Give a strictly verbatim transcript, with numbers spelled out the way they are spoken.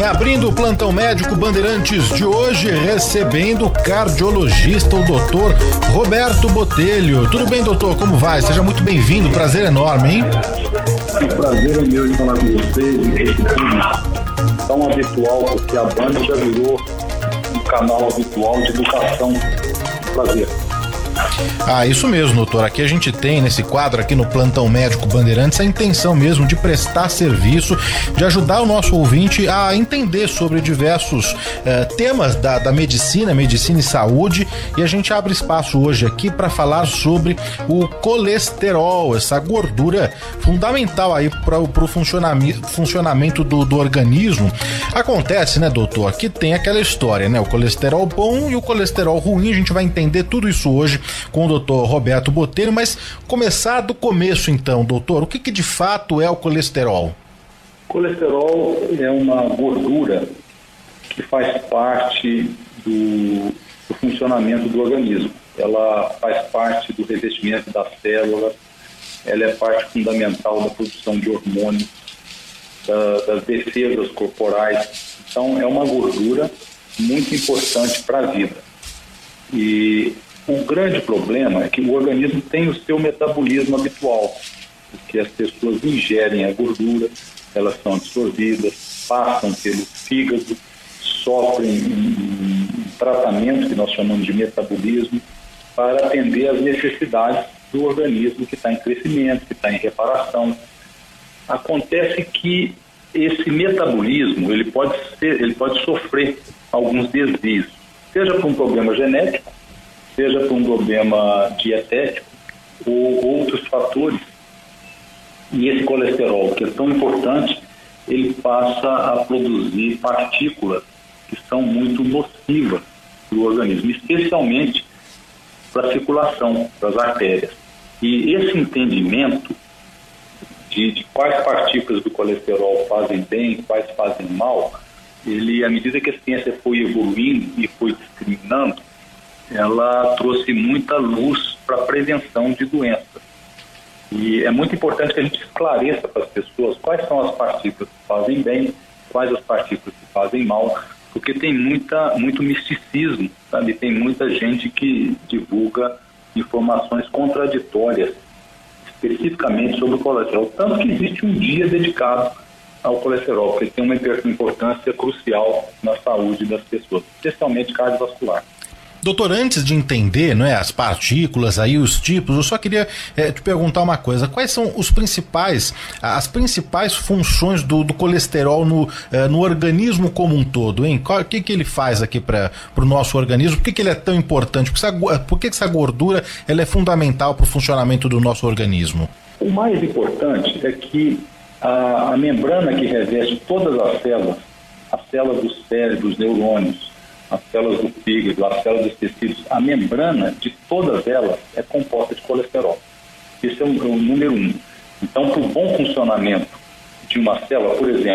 Abrindo o Plantão Médico Bandeirantes de hoje, recebendo o cardiologista, o doutor Roberto Botelho. Tudo bem, doutor? Como vai? Seja muito bem-vindo, prazer enorme, hein? O prazer é meu de falar com vocês, e esse público tão habitual, porque a Band já virou um canal habitual de educação. Prazer. Ah, isso mesmo, doutor. Aqui a gente tem, nesse quadro aqui no Plantão Médico Bandeirantes, a intenção mesmo de prestar serviço, de ajudar o nosso ouvinte a entender sobre diversos eh, temas da, da medicina, medicina e saúde, e a gente abre espaço hoje aqui para falar sobre o colesterol, essa gordura fundamental aí para o funcionamento, funcionamento do, do organismo. Acontece, né, doutor, que tem aquela história, né, o colesterol bom e o colesterol ruim. A gente vai entender tudo isso hoje com o doutor Roberto Botelho, mas começar do começo então, doutor, o que, que de fato é o colesterol? Colesterol é uma gordura que faz parte do, do funcionamento do organismo. Ela faz parte do revestimento da célula, ela é parte fundamental da produção de hormônios, da, das defesas corporais. Então é uma gordura muito importante para a vida. E o grande problema é que o organismo tem o seu metabolismo habitual, porque as pessoas ingerem a gordura, elas são absorvidas, passam pelo fígado, sofrem um, um tratamento que nós chamamos de metabolismo para atender às necessidades do organismo que está em crescimento, que está em reparação. Acontece que esse metabolismo ele pode ser, ele pode sofrer alguns desvios, seja por um problema genético, seja por um problema dietético ou outros fatores. E esse colesterol, que é tão importante, ele passa a produzir partículas que são muito nocivas para o organismo, especialmente para a circulação, para as artérias. E esse entendimento de, de quais partículas do colesterol fazem bem, quais fazem mal, ele, à medida que a ciência foi evoluindo e foi discriminando, ela trouxe muita luz para a prevenção de doenças. E é muito importante que a gente esclareça para as pessoas quais são as partículas que fazem bem, quais as partículas que fazem mal, porque tem muita, muito misticismo, sabe? Tem muita gente que divulga informações contraditórias, especificamente sobre o colesterol. Tanto que existe um dia dedicado ao colesterol, porque tem uma importância crucial na saúde das pessoas, especialmente cardiovascular. Doutor, antes de entender, não é, as partículas, aí os tipos, eu só queria é, te perguntar uma coisa: quais são os principais, as principais funções do, do colesterol no, é, no organismo como um todo, hein? O que, que ele faz aqui para o nosso organismo? Por que, que ele é tão importante? Por que essa, por que, que essa gordura ela é fundamental para o funcionamento do nosso organismo? O mais importante é que a, a membrana que reveste todas as células, as células do cérebro, os neurônios, as células do fígado, as células dos tecidos, a membrana de todas elas é composta de colesterol. Esse é o, é o número um. Então, para o bom funcionamento de uma célula, por exemplo,